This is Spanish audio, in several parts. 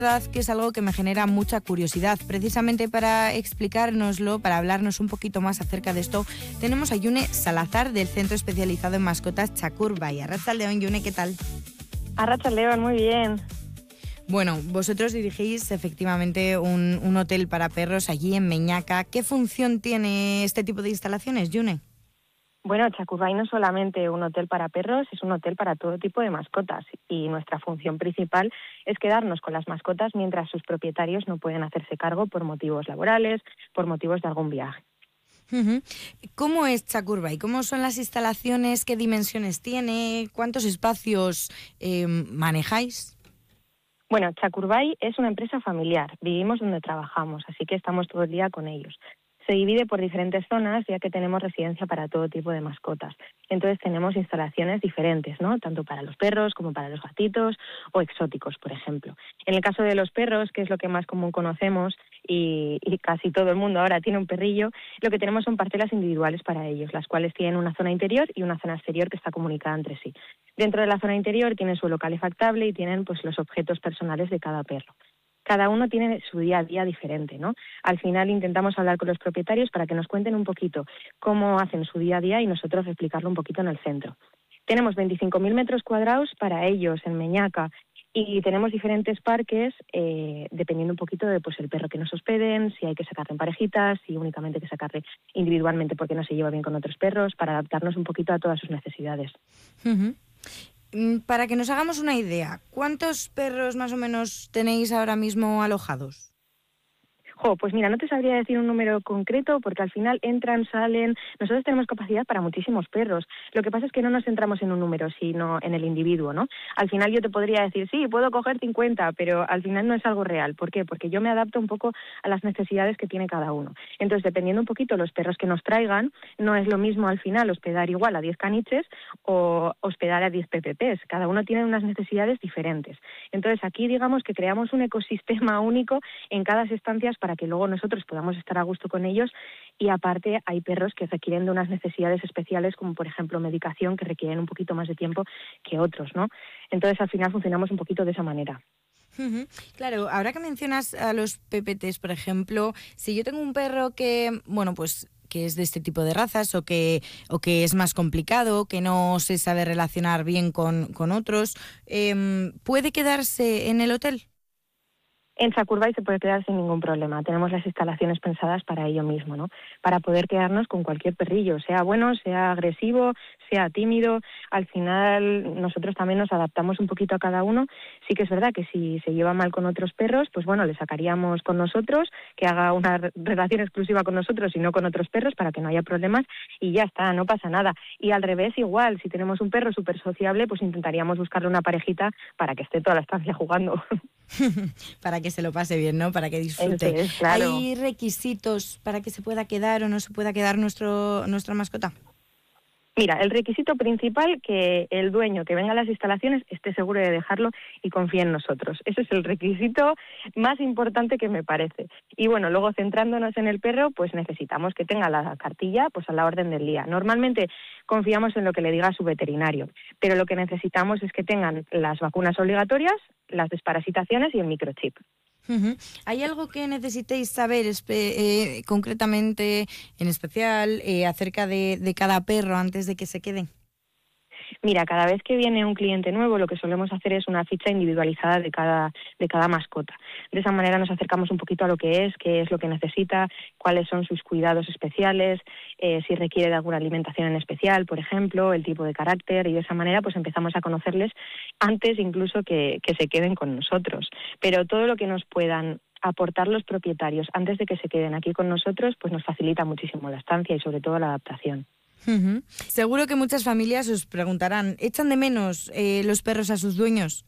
verdad que es algo que me genera mucha curiosidad. Precisamente para explicárnoslo, para hablarnos un poquito más acerca de esto, tenemos a Yune Salazar del Centro Especializado en Mascotas Txakur-Bai. Arratsaldeon, Yune, ¿qué tal? Arratsaldeon, muy bien. Bueno, vosotros dirigís efectivamente un hotel para perros allí en Meñaca. ¿Qué función tiene este tipo de instalaciones, Yune? Bueno, Txakur-Bai no es solamente un hotel para perros, es un hotel para todo tipo de mascotas y nuestra función principal es quedarnos con las mascotas mientras sus propietarios no pueden hacerse cargo por motivos laborales, por motivos de algún viaje. ¿Cómo es Txakur-Bai? ¿Cómo son las instalaciones? ¿Qué dimensiones tiene? ¿Cuántos espacios manejáis? Bueno, Txakur-Bai es una empresa familiar, vivimos donde trabajamos, así que estamos todo el día con ellos. Se divide por diferentes zonas, ya que tenemos residencia para todo tipo de mascotas. Entonces tenemos instalaciones diferentes, ¿no? Tanto para los perros como para los gatitos o exóticos, por ejemplo. En el caso de los perros, que es lo que más común conocemos y casi todo el mundo ahora tiene un perrillo, lo que tenemos son parcelas individuales para ellos, las cuales tienen una zona interior y una zona exterior que está comunicada entre sí. Dentro de la zona interior tienen suelo calefactable y tienen pues los objetos personales de cada perro. Cada uno tiene su día a día diferente, ¿no? Al final intentamos hablar con los propietarios para que nos cuenten un poquito cómo hacen su día a día y nosotros explicarlo un poquito en el centro. Tenemos 25.000 metros cuadrados para ellos en Meñaca y tenemos diferentes parques dependiendo un poquito de pues el perro que nos hospeden, si hay que sacarle en parejitas, si únicamente hay que sacarle individualmente porque no se lleva bien con otros perros, para adaptarnos un poquito a todas sus necesidades. Uh-huh. Para que nos hagamos una idea, ¿cuántos perros más o menos tenéis ahora mismo alojados? Pues mira, no te sabría decir un número concreto porque al final entran, salen. Nosotros tenemos capacidad para muchísimos perros. Lo que pasa es que no nos centramos en un número, sino en el individuo, ¿no? Al final yo te podría decir, sí, puedo coger 50, pero al final no es algo real. ¿Por qué? Porque yo me adapto un poco a las necesidades que tiene cada uno. Entonces, dependiendo un poquito los perros que nos traigan, no es lo mismo al final hospedar igual a 10 caniches o hospedar a 10 PPPs. Cada uno tiene unas necesidades diferentes. Entonces, aquí digamos que creamos un ecosistema único en cada estancias para que luego nosotros podamos estar a gusto con ellos y aparte hay perros que requieren de unas necesidades especiales como por ejemplo medicación que requieren un poquito más de tiempo que otros, ¿no? Entonces al final funcionamos un poquito de esa manera. Claro, ahora que mencionas a los PPTs, por ejemplo, si yo tengo un perro que, bueno, pues que es de este tipo de razas o que es más complicado, que no se sabe relacionar bien con otros, ¿puede quedarse en el hotel? En Txakur-Bai se puede quedar sin ningún problema. Tenemos las instalaciones pensadas para ello mismo, ¿no? Para poder quedarnos con cualquier perrillo, sea bueno, sea agresivo, sea tímido. Al final nosotros también nos adaptamos un poquito a cada uno. Sí que es verdad que si se lleva mal con otros perros, pues bueno, le sacaríamos con nosotros, que haga una relación exclusiva con nosotros y no con otros perros para que no haya problemas y ya está, no pasa nada. Y al revés igual, si tenemos un perro súper sociable, pues intentaríamos buscarle una parejita para que esté toda la estancia jugando. Para que se lo pase bien, ¿no? Para que disfrute. Es, claro. ¿Hay requisitos para que se pueda quedar o no se pueda quedar nuestra mascota? Mira, el requisito principal, que el dueño que venga a las instalaciones esté seguro de dejarlo y confíe en nosotros. Ese es el requisito más importante que me parece. Y bueno, luego centrándonos en el perro, pues necesitamos que tenga la cartilla pues a la orden del día. Normalmente confiamos en lo que le diga su veterinario, pero lo que necesitamos es que tengan las vacunas obligatorias, las desparasitaciones y el microchip. Uh-huh. ¿Hay algo que necesitéis saber concretamente, en especial, acerca de cada perro antes de que se queden? Mira, cada vez que viene un cliente nuevo, lo que solemos hacer es una ficha individualizada de cada mascota. De esa manera nos acercamos un poquito a lo que es, qué es lo que necesita, cuáles son sus cuidados especiales, si requiere de alguna alimentación en especial, por ejemplo, el tipo de carácter, y de esa manera pues empezamos a conocerles antes incluso que se queden con nosotros. Pero todo lo que nos puedan aportar los propietarios antes de que se queden aquí con nosotros, pues nos facilita muchísimo la estancia y sobre todo la adaptación. Uh-huh. Seguro que muchas familias os preguntarán, ¿echan de menos los perros a sus dueños?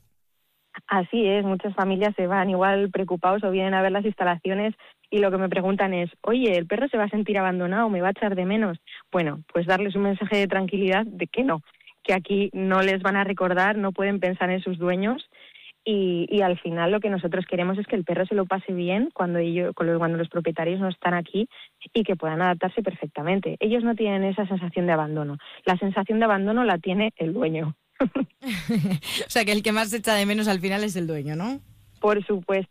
Así es, muchas familias se van igual preocupados o vienen a ver las instalaciones y lo que me preguntan es, oye, ¿el perro se va a sentir abandonado, me va a echar de menos? Bueno, pues darles un mensaje de tranquilidad de que no, que aquí no les van a recordar, no pueden pensar en sus dueños. Y al final lo que nosotros queremos es que el perro se lo pase bien cuando los propietarios no están aquí y que puedan adaptarse perfectamente. Ellos no tienen esa sensación de abandono. La sensación de abandono la tiene el dueño. O sea, que el que más se echa de menos al final es el dueño, ¿no? Por supuesto.